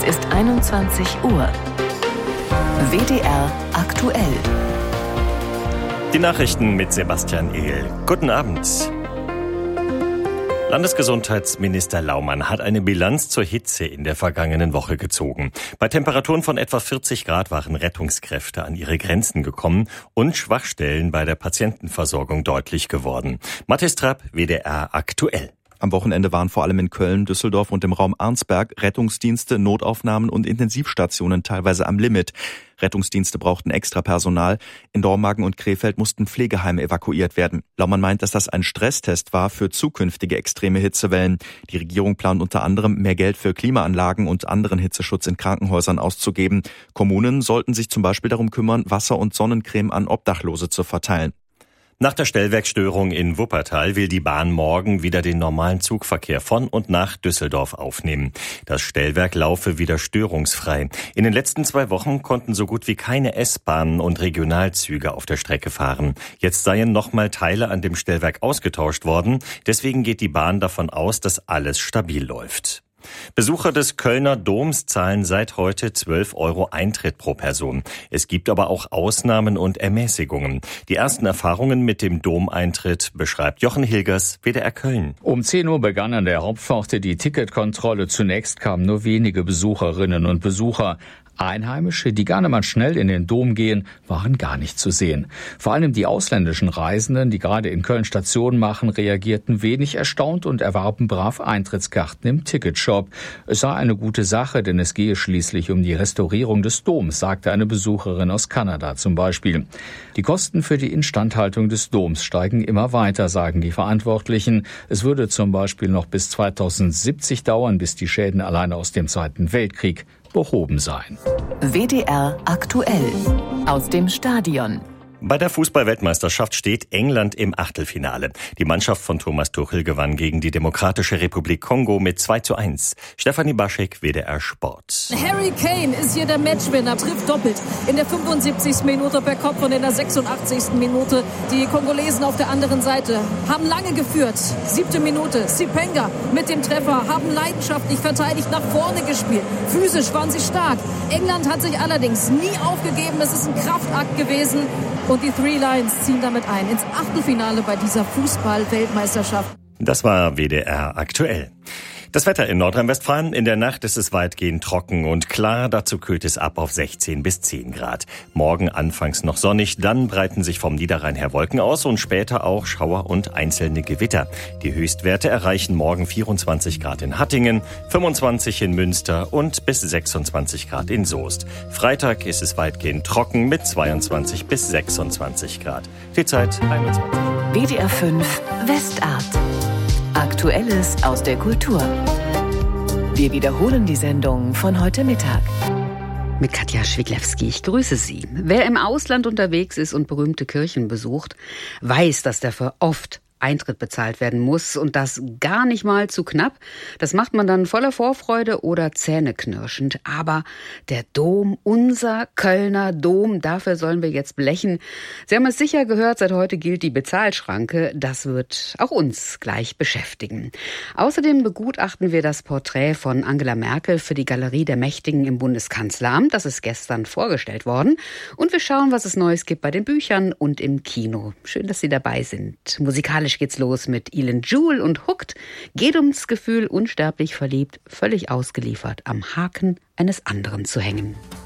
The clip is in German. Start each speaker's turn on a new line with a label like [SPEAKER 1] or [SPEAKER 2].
[SPEAKER 1] ist 21 Uhr. WDR aktuell.
[SPEAKER 2] Die Nachrichten mit Sebastian Ehl. Guten Abend. Landesgesundheitsminister Laumann hat eine Bilanz zur Hitze in der vergangenen Woche gezogen. Bei Temperaturen von etwa 40 Grad waren Rettungskräfte an ihre Grenzen gekommen und Schwachstellen bei der Patientenversorgung deutlich geworden. Mathis Trapp, WDR aktuell.
[SPEAKER 3] Am Wochenende waren vor allem in Köln, Düsseldorf und im Raum Arnsberg Rettungsdienste, Notaufnahmen und Intensivstationen teilweise am Limit. Rettungsdienste brauchten extra Personal. In Dormagen und Krefeld mussten Pflegeheime evakuiert werden. Laumann meint, dass das ein Stresstest war für zukünftige extreme Hitzewellen. Die Regierung plant unter anderem, mehr Geld für Klimaanlagen und anderen Hitzeschutz in Krankenhäusern auszugeben. Kommunen sollten sich zum Beispiel darum kümmern, Wasser- und Sonnencreme an Obdachlose zu verteilen.
[SPEAKER 2] Nach der Stellwerkstörung in Wuppertal will die Bahn morgen wieder den normalen Zugverkehr von und nach Düsseldorf aufnehmen. Das Stellwerk laufe wieder störungsfrei. In den letzten 2 Wochen konnten so gut wie keine S-Bahnen und Regionalzüge auf der Strecke fahren. Jetzt seien nochmal Teile an dem Stellwerk ausgetauscht worden. Deswegen geht die Bahn davon aus, dass alles stabil läuft. Besucher des Kölner Doms zahlen seit heute 12 € Eintritt pro Person. Es gibt aber auch Ausnahmen und Ermäßigungen. Die ersten Erfahrungen mit dem Domeintritt beschreibt Jochen Hilgers, WDR Köln.
[SPEAKER 4] Um 10 Uhr begann an der Hauptpforte die Ticketkontrolle. Zunächst kamen nur wenige Besucherinnen und Besucher. Einheimische, die gerne mal schnell in den Dom gehen, waren gar nicht zu sehen. Vor allem die ausländischen Reisenden, die gerade in Köln Station machen, reagierten wenig erstaunt und erwarben brav Eintrittskarten im Ticketshop. Es sei eine gute Sache, denn es gehe schließlich um die Restaurierung des Doms, sagte eine Besucherin aus Kanada zum Beispiel. Die Kosten für die Instandhaltung des Doms steigen immer weiter, sagen die Verantwortlichen. Es würde zum Beispiel noch bis 2070 dauern, bis die Schäden alleine aus dem Zweiten Weltkrieg behoben sein.
[SPEAKER 1] WDR aktuell aus dem Stadion.
[SPEAKER 2] Bei der Fußball-Weltmeisterschaft steht England im Achtelfinale. Die Mannschaft von Thomas Tuchel gewann gegen die Demokratische Republik Kongo mit 2:1. Stefanie Baschek, WDR Sport.
[SPEAKER 5] Harry Kane ist hier der Matchwinner, trifft doppelt. In der 75. Minute per Kopf und in der 86. Minute. Die Kongolesen auf der anderen Seite haben lange geführt. 7. Minute, Sipenga mit dem Treffer, haben leidenschaftlich verteidigt, nach vorne gespielt. Physisch waren sie stark. England hat sich allerdings nie aufgegeben. Es ist ein Kraftakt gewesen. Und die Three Lions ziehen damit ein ins Achtelfinale bei dieser Fußball-Weltmeisterschaft.
[SPEAKER 2] Das war WDR aktuell. Das Wetter in Nordrhein-Westfalen. In der Nacht ist es weitgehend trocken und klar. Dazu kühlt es ab auf 16 bis 10 Grad. Morgen anfangs noch sonnig, dann breiten sich vom Niederrhein her Wolken aus und später auch Schauer und einzelne Gewitter. Die Höchstwerte erreichen morgen 24 Grad in Hattingen, 25 in Münster und bis 26 Grad in Soest. Freitag ist es weitgehend trocken mit 22 bis 26 Grad. Die Zeit 21.
[SPEAKER 1] WDR 5 Westart. Aktuelles aus der Kultur. Wir wiederholen die Sendung von heute Mittag.
[SPEAKER 6] Mit Katja Schwiglewski. Ich grüße Sie. Wer im Ausland unterwegs ist und berühmte Kirchen besucht, weiß, dass dafür oft Eintritt bezahlt werden muss und das gar nicht mal zu knapp. Das macht man dann voller Vorfreude oder zähneknirschend. Aber der Dom, unser Kölner Dom, dafür sollen wir jetzt blechen. Sie haben es sicher gehört, seit heute gilt die Bezahlschranke. Das wird auch uns gleich beschäftigen. Außerdem begutachten wir das Porträt von Angela Merkel für die Galerie der Mächtigen im Bundeskanzleramt. Das ist gestern vorgestellt worden. Und wir schauen, was es Neues gibt bei den Büchern und im Kino. Schön, dass Sie dabei sind. Musikalisch geht's los mit Elin Jewel und Hooked. Geht ums Gefühl, unsterblich verliebt, völlig ausgeliefert, am Haken eines anderen zu hängen.